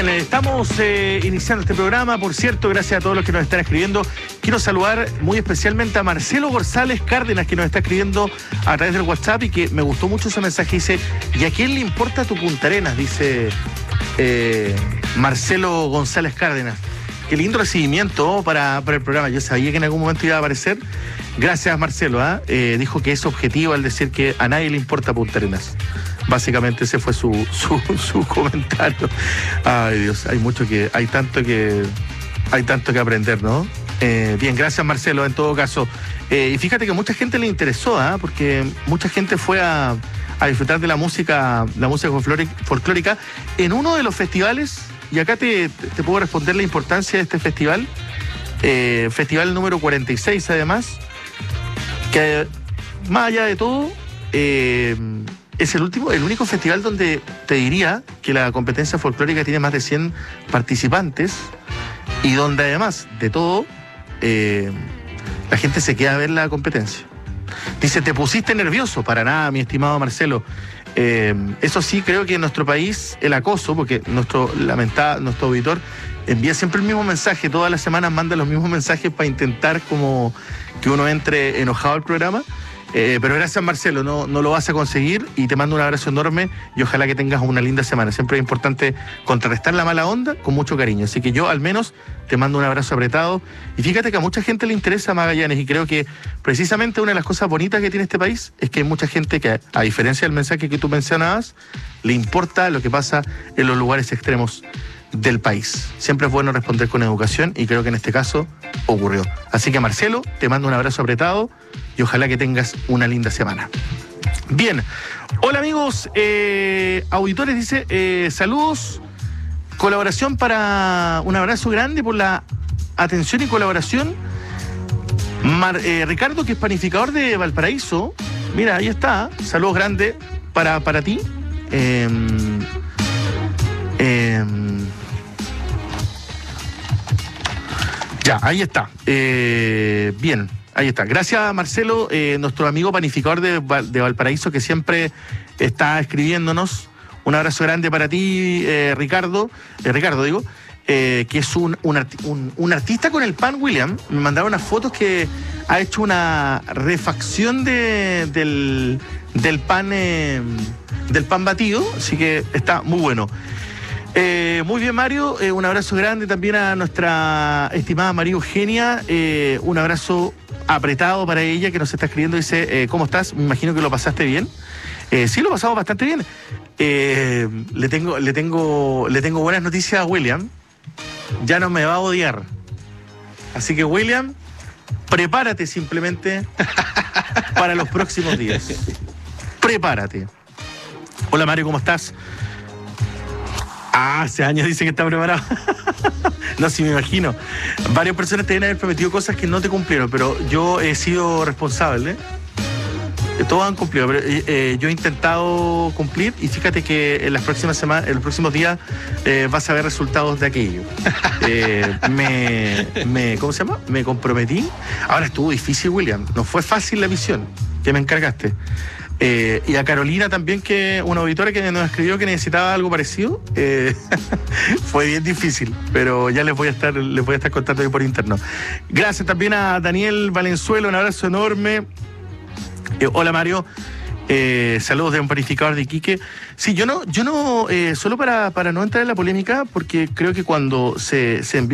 Estamos iniciando este programa, por cierto, gracias a todos los que nos están escribiendo. Quiero saludar muy especialmente a Marcelo González Cárdenas, que nos está escribiendo a través del WhatsApp y que me gustó mucho ese mensaje. Dice, ¿y a quién le importa tu Punta Arenas? Dice Marcelo González Cárdenas. Qué lindo recibimiento para el programa. Yo sabía que en algún momento iba a aparecer. Gracias, Marcelo. Dijo que es objetivo al decir que a nadie le importa Punta Arenas. Básicamente ese fue su comentario. Ay, Dios, hay tanto que aprender, ¿no? Bien, gracias, Marcelo, en todo caso. Y fíjate que mucha gente le interesó, porque mucha gente fue a disfrutar de la música folclórica en uno de los festivales, y acá te puedo responder la importancia de este festival, festival número 46 además, que más allá de todo, es el único festival donde te diría que la competencia folclórica tiene más de 100 participantes y donde además de todo la gente se queda a ver la competencia. Dice, ¿te pusiste nervioso? Para nada, mi estimado Marcelo. Eso sí, creo que en nuestro país el acoso, porque nuestro auditor envía siempre el mismo mensaje, todas las semanas manda los mismos mensajes para intentar como que uno entre enojado al programa. Pero gracias, Marcelo, no lo vas a conseguir y te mando un abrazo enorme y ojalá que tengas una linda semana. Siempre es importante contrarrestar la mala onda con mucho cariño, así que yo al menos te mando un abrazo apretado. Y fíjate que a mucha gente le interesa Magallanes y creo que precisamente una de las cosas bonitas que tiene este país es que hay mucha gente que, a diferencia del mensaje que tú mencionabas, le importa lo que pasa en los lugares extremos del país. Siempre es bueno responder con educación y creo que en este caso ocurrió. Así que, Marcelo, te mando un abrazo apretado y ojalá que tengas una linda semana. Bien, hola amigos auditores, dice saludos, colaboración para un abrazo grande por la atención y colaboración. Ricardo, que es panificador de Valparaíso, mira, ahí está, saludos grandes para ti. Ya, ahí está. Bien, ahí está. Gracias, Marcelo, nuestro amigo panificador de Valparaíso, que siempre está escribiéndonos. Un abrazo grande para ti, Ricardo, que es un artista con el pan, William. Me mandaron unas fotos que ha hecho una refacción del pan batido, así que está muy bueno. Muy bien, Mario, un abrazo grande también a nuestra estimada María Eugenia, un abrazo apretado para ella que nos está escribiendo. Dice, ¿cómo estás? Me imagino que lo pasaste bien. Sí, lo pasamos bastante bien. Le tengo buenas noticias a William. Ya no me va a odiar. Así que, William, prepárate simplemente para los próximos días. Prepárate. Hola, Mario, ¿cómo estás? Hace años dice que está preparado. No, sí, me imagino. Varias personas te deben haber prometido cosas que no te cumplieron, pero yo he sido responsable. Todos han cumplido, pero yo he intentado cumplir y fíjate que en las próximas semanas, en los próximos días vas a ver resultados de aquello. ¿Cómo se llama? Me comprometí. Ahora estuvo difícil, William. No fue fácil la misión que me encargaste. Y a Carolina también, que una auditora que nos escribió que necesitaba algo parecido. Fue bien difícil, pero ya les voy a estar contando por interno. Gracias también a Daniel Valenzuela, un abrazo enorme. Hola, Mario. Saludos de un panificador de Iquique. Sí, yo no solo para no entrar en la polémica, porque creo que cuando se envió